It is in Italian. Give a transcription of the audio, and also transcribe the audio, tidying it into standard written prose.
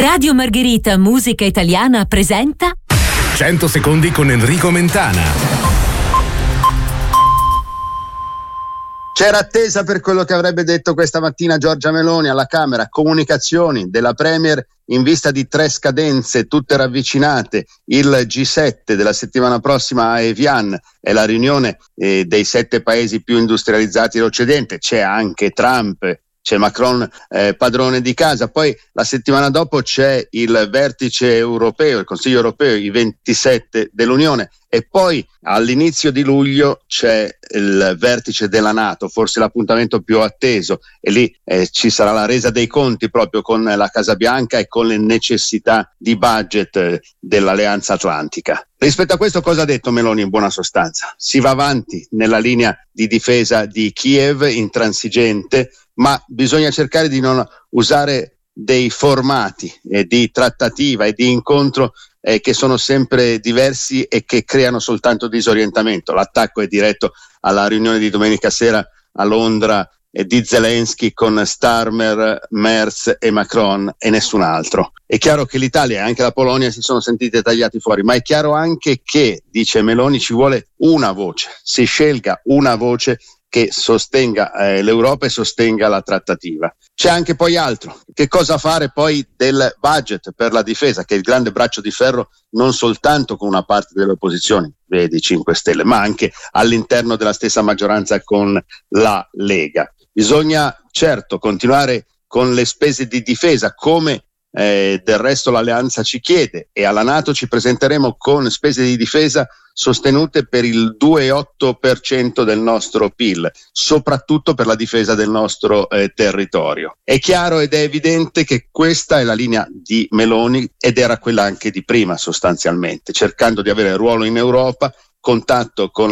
Radio Margherita Musica Italiana presenta 100 secondi con Enrico Mentana. C'era attesa per quello che avrebbe detto questa mattina Giorgia Meloni alla Camera, comunicazioni della Premier in vista di 3 scadenze tutte ravvicinate, il G7 della settimana prossima a Evian è la riunione dei 7 paesi più industrializzati dell'Occidente, c'è anche Trump, c'è Macron padrone di casa, poi la settimana dopo c'è il vertice europeo, il Consiglio europeo, i 27 dell'Unione, e poi all'inizio di luglio c'è il vertice della NATO, forse l'appuntamento più atteso, e lì ci sarà la resa dei conti proprio con la Casa Bianca e con le necessità di budget dell'Alleanza Atlantica. Rispetto a questo cosa ha detto Meloni in buona sostanza? Si va avanti nella linea di difesa di Kiev, intransigente, ma bisogna cercare di non usare dei formati di trattativa e di incontro che sono sempre diversi e che creano soltanto disorientamento. L'attacco è diretto alla riunione di domenica sera a Londra di Zelensky con Starmer, Merz e Macron e nessun altro. È chiaro che l'Italia e anche la Polonia si sono sentite tagliati fuori, ma è chiaro anche che, dice Meloni, ci vuole una voce, si scelga una voce che sostenga l'Europa e sostenga la trattativa. C'è anche poi altro. Che cosa fare poi del budget per la difesa, che è il grande braccio di ferro non soltanto con una parte delle opposizioni, vedi 5 Stelle, ma anche all'interno della stessa maggioranza con la Lega. Bisogna certo continuare con le spese di difesa, come del resto l'Alleanza ci chiede, e alla NATO ci presenteremo con spese di difesa sostenute per il 2,8% del nostro PIL, soprattutto per la difesa del nostro territorio. È chiaro ed è evidente che questa è la linea di Meloni ed era quella anche di prima sostanzialmente, cercando di avere ruolo in Europa, contatto con